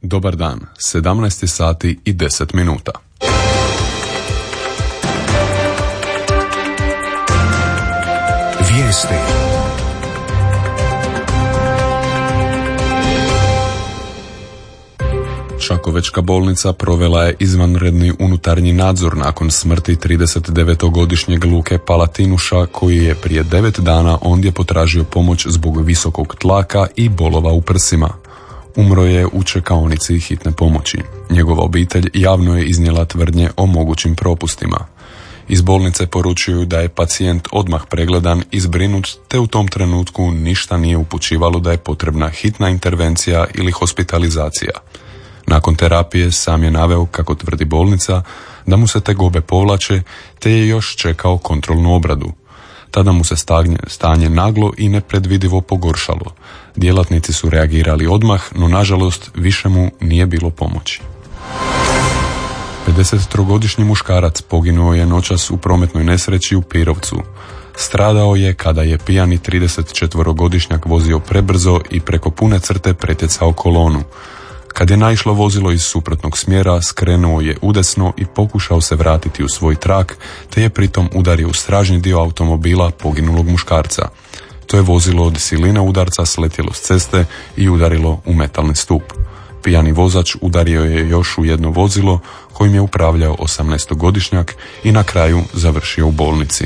Dobar dan, 17 sati i 10 minuta. Vijesti. Čakovečka bolnica provela je izvanredni unutarnji nadzor nakon smrti 39-godišnjeg Luke Palatinuša, koji je prije 9 dana ondje potražio pomoć zbog visokog tlaka i bolova u prsima. Umro je u čekaonici hitne pomoći. Njegova obitelj javno je iznijela tvrdnje o mogućim propustima. Iz bolnice poručuju da je pacijent odmah pregledan i zbrinut, te u tom trenutku ništa nije upućivalo da je potrebna hitna intervencija ili hospitalizacija. Nakon terapije sam je naveo, kako tvrdi bolnica, da mu se tegobe povlače, te je još čekao kontrolnu obradu. Tada mu se stanje naglo i nepredvidivo pogoršalo. Djelatnici su reagirali odmah, no nažalost više mu nije bilo pomoći. 53-godišnji muškarac poginuo je noćas u prometnoj nesreći u Pirovcu. Stradao je kada je pijani 34-godišnjak vozio prebrzo i preko pune crte pretjecao kolonu. Kad je naišlo vozilo iz suprotnog smjera, skrenuo je udesno i pokušao se vratiti u svoj trak, te je pritom udario u stražnji dio automobila poginulog muškarca. To je vozilo od siline udarca sletjelo s ceste i udarilo u metalni stup. Pijani vozač udario je još u jedno vozilo kojim je upravljao 18-godišnjak i na kraju završio u bolnici.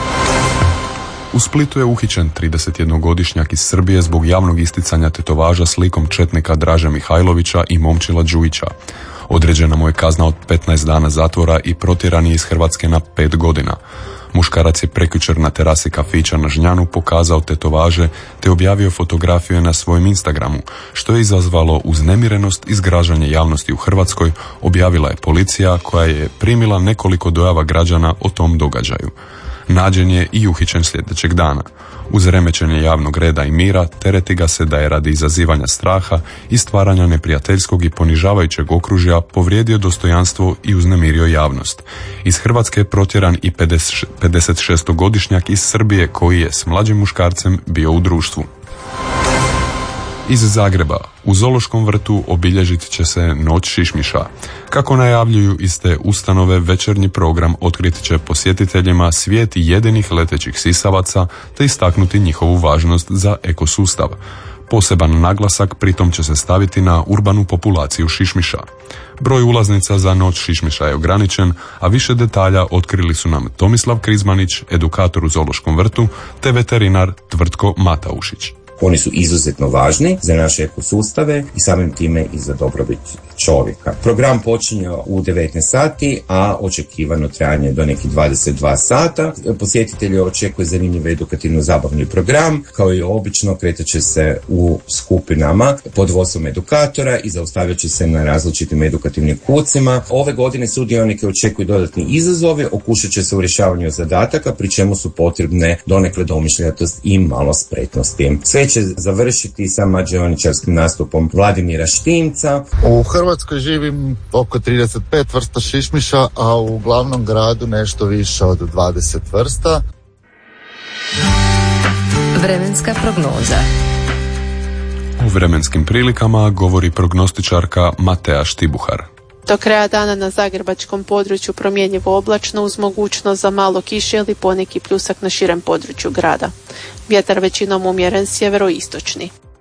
U Splitu je uhićen 31-godišnjak iz Srbije zbog javnog isticanja tetovaža s likom četnika Draže Mihajlovića i Momčila Đujića. Određena mu je kazna od 15 dana zatvora i protjeran je iz Hrvatske na 5 godina. Muškarac je prekjučer na terasi kafića na Žnjanu pokazao tetovaže te objavio fotografije na svojem Instagramu, što je izazvalo uznemirenost i zgražanje javnosti u Hrvatskoj, objavila je policija koja je primila nekoliko dojava građana o tom događaju. Nađen je i uhićen sljedećeg dana. Uz remećenje javnog reda i mira tereti ga se da je radi izazivanja straha i stvaranja neprijateljskog i ponižavajućeg okružja povrijedio dostojanstvo i uznemirio javnost. Iz Hrvatske je protjeran i 56-godišnjak iz Srbije koji je s mlađim muškarcem bio u društvu. Iz Zagreba, u Zoološkom vrtu obilježit će se Noć šišmiša. Kako najavljuju iz te ustanove, večernji program otkrit će posjetiteljima svijet jedinih letećih sisavaca te istaknuti njihovu važnost za ekosustav. Poseban naglasak pritom će se staviti na urbanu populaciju šišmiša. Broj ulaznica za Noć šišmiša je ograničen, a više detalja otkrili su nam Tomislav Krizmanić, edukator u Zoološkom vrtu, te veterinar Tvrtko Mataušić. Oni su izuzetno važni za naše ekosustave i samim time i za dobrobit čovjeka. Program počinje u 19 sati, a očekivano trajanje do nekih 22 sata. Posjetitelji očekuje zanimljiv edukativno-zabavni program. Kao i obično, kretat će se u skupinama pod vodstvom edukatora i zaustavit će se na različitim edukativnim kucima. Ove godine sudionike očekuju dodatni izazovi, okušat će se u rješavanju zadataka, pri čemu su potrebne donekle domišljatost i malo spretnosti. Sve će završiti sa mađioničarskim nastupom Vladimira Štimca. U Hrvatskoj živim oko 35 vrsta šišmiša, a u glavnom gradu nešto više od 20 vrsta. Vremenska prognoza. U vremenskim prilikama govori prognostičarka Matea Štibuhar. Do kraja dana na zagrebačkom području promjenjivo oblačno uz mogućnost za malo kiše ili poneki pljusak na širem području grada. Vjetar većinom umjeren sjeveroistočni.